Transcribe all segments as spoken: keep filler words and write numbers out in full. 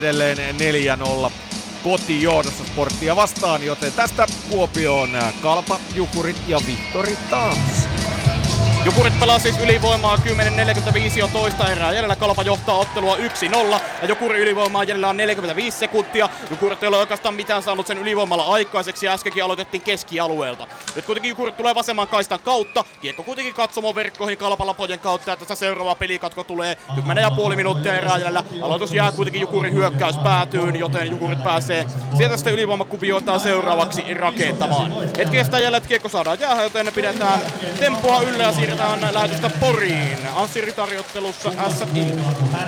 edelleen neljä nolla kotijohdossa Sporttia vastaan, joten tästä Kuopioon Kalpa, Jukurit ja Vihtori Taams. Jukurit pelaa siis ylivoimaa kymmenen neljäkymmentäviisi jo toista erää jäljellä. Kalpa johtaa ottelua yksi nolla ja Jukurin ylivoimaa jäljellä on neljäkymmentäviisi sekuntia. Jukurit ei ole oikeastaan mitään saanut sen ylivoimalla aikaiseksi ja äskenkin aloitettiin keskialueelta. Nyt kuitenkin Jukurit tulee vasemman kaistan kautta. Kiekko kuitenkin katsomaan verkkoihin Kalpalla pojen kautta ja tässä seuraava pelikatko tulee kymmenen pilkku viisi minuuttia erää jäljellä. Aloitus jää kuitenkin Jukurin hyökkäys päätyyn, joten Jukurit pääsee sieltä sitä ylivoimakuvioita seuraavaksi rakentamaan. Hetkestä jäljellä, että kiekko saadaan jäähän, joten pidetään tempoa yllä ja siirretään lähetystä Poriin. Anssi Ritari-ottelussa S F I.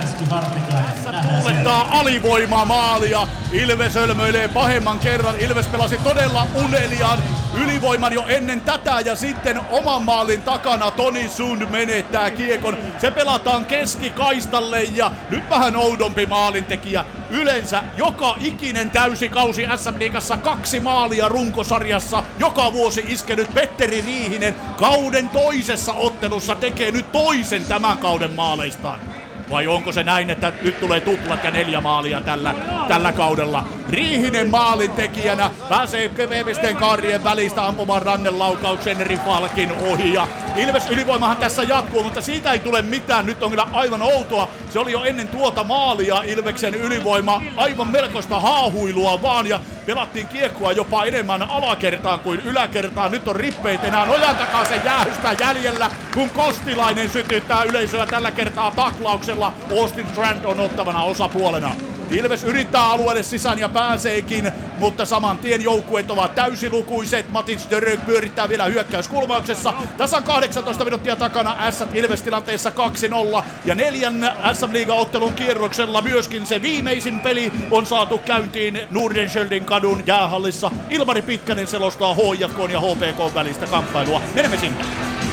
Tuulettaa alivoimaa maalia. Ilves hölmöilee pahemman kerran. Ilves pelasi todella uneliaan ylivoiman jo ennen tätä ja sitten oman maalin takana Toni Sund menettää kiekon. Se pelataan keskikaistalle ja nyt vähän oudompi maalintekijä. Yleensä joka ikinen täysikausi S M-liigassa kaksi maalia runkosarjassa. Joka vuosi iskenyt Petteri Riihinen kauden toisessa ottelussa tekee nyt toisen tämän kauden maaleistaan. Vai onko se näin, että nyt tulee tuplat ja neljä maalia tällä, tällä kaudella? Riihinen maalintekijänä pääsee kevevisteen kaarien välistä ampumaan rannelaukauksen eri Falkin ohi. Ja Ilves ylivoimahan tässä jatkuu, mutta siitä ei tule mitään. Nyt on kyllä aivan outoa. Se oli jo ennen tuota maalia Ilveksen ylivoima. Aivan melkoista haahuilua vaan ja pelattiin kiekkoa jopa enemmän alakertaan kuin yläkertaan. Nyt on rippeet enää nojan takaa sen jäähystä jäljellä, kun Kostilainen sytyttää yleisöä tällä kertaa taklauksella. Austin Strand on ottavana osapuolena. Ilves yrittää alueelle sisään ja pääseekin, mutta saman tien joukkueet ovat täysilukuiset. Matis Dörög pyörittää vielä hyökkäyskulmauksessa. Tasan kahdeksantoista minuuttia takana S F Ilves tilanteessa kaksi nolla. Ja neljän S M-liiga-ottelun kierroksella myöskin se viimeisin peli on saatu käyntiin Nordenskjöldin kadun jäähallissa. Ilmari Pitkänen selostaa H J K:n ja H P K:n välistä kamppailua. Menemme sinne.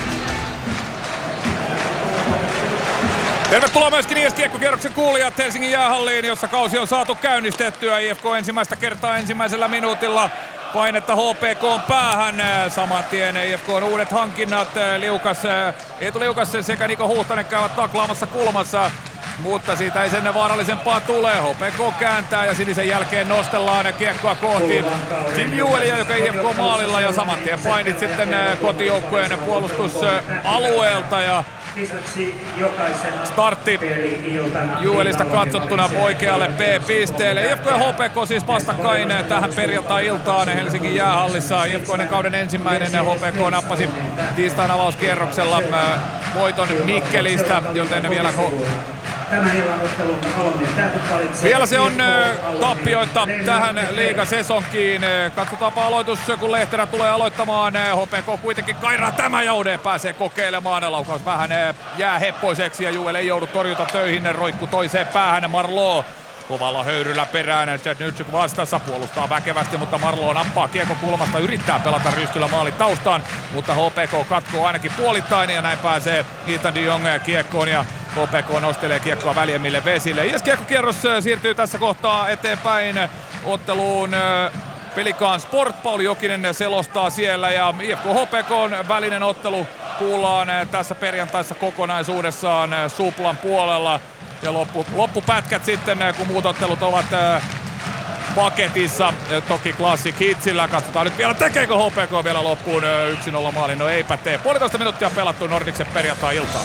Tervetuloa myöskin I F K-kierroksen kuulijat Helsingin jäähalliin, jossa kausi on saatu käynnistettyä. I F K ensimmäistä kertaa ensimmäisellä minuutilla painetta H P K:n päähän. Saman tien I F K:n uudet hankinnat. Liukas, Eetu Liukas sekä Niko Huhtanen käyvät taklaamassa kulmassa. Mutta siitä ei sen vaarallisempaa tule. H P K kääntää ja sinisen jälkeen nostellaan kiekkoa kohti Tim Juelia, joka I F K maalilla. Ja saman tien painit sitten kotijoukkueen puolustusalueelta. Ja startti Juelista katsottuna oikealle B-pisteelle. I F K ja H P K siis vastakkain tähän perjantai-iltaan Helsingin jäähallissa. I F K:n kauden ensimmäinen H P K nappasi tiistain avauskierroksella voiton Mikkelistä, joten vielä Vielä se on tappioita tähän liigasesonkiin. Katsotaanpa aloitus, kun Lehterä tulee aloittamaan. H P K kuitenkin kairaa tämä Joude, pääsee kokeilemaan. Laukaus vähän jää heppoiseksi ja Juel ei joudu torjuta töihin. Roikku toiseen päähän, Marleau kovalla höyryllä perään. Chetnytsyk vastassa, puolustaa väkevästi, mutta Marleau nappaa kiekko kulmasta, yrittää pelata rystyllä maalin taustaan, mutta H P K katkoo ainakin puolittain ja näin pääsee Ethan de Jong kiekkoon ja H P K nostelee kiekkoa väljemmille vesille. I S kiekkokierros siirtyy tässä kohtaa eteenpäin otteluun. Pelikaan Sport, Pauli Jokinen selostaa siellä ja I F K H P K:n välinen ottelu kuullaan tässä perjantaissa kokonaisuudessaan Suplan puolella. Ja loppu, loppupätkät sitten, kun muut ottelut ovat paketissa, toki Classic Hitsillä. Katsotaan nyt vielä, tekeekö H P K vielä loppuun yksi nolla maalin. No eipä tee. Puolitoista minuuttia pelattu Nordicsen perjantai-iltaan.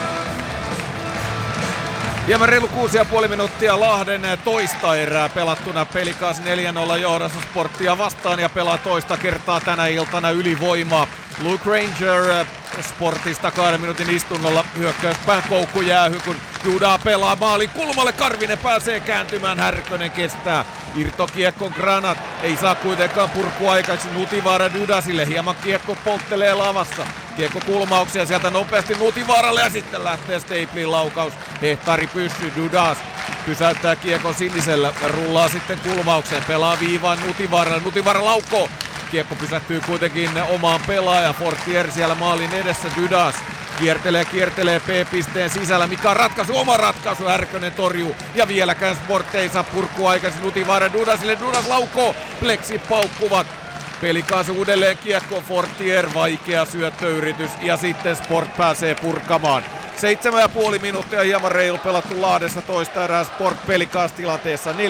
Hieman reilu kuusi ja puoli minuuttia Lahden toista erää pelattuna. Pelikas neljä nolla johdossa Sporttia vastaan ja pelaa toista kertaa tänä iltana ylivoimaa. Luke Ranger Sportista kahden minuutin istunnolla hyökkäyspään koukku jäähy, kun Juda pelaa maalin kulmalle. Karvinen pääsee kääntymään, Härkönen kestää irtokiekkon Granat. Ei saa kuitenkaan purkua aikaiseksi Nutivaara Dudasille. Hieman kiekko polttelee lavassa. Kiekko kulmauksia sieltä nopeasti Nutivaaralle ja sitten lähtee Staplin laukaus. Hehtaari pystyy, Dudas pysäyttää kiekon sinisellä. Rullaa sitten kulmaukseen, pelaa viivaan Nutivaaralle. Nutivaara laukoo. Kiekko pysähtyy kuitenkin omaan pelaaja. Fortier siellä maalin edessä, Dudas kiertelee, kiertelee P-pisteen sisällä. Mikä on ratkaisu? Oma ratkaisu, Härkönen torjuu. Ja vieläkään Sport ei saa purkua aikaisin Nutivaara Dudasille. Dudas laukoo, pleksit paukkuvat. Pelikas uudelleen kiekko, Fortier, vaikea syöttöyritys ja sitten Sport pääsee purkamaan. Seitsemän ja puoli minuuttia hieman reilu pelattu Lahdessa toista erää Sport Pelicans tilanteessa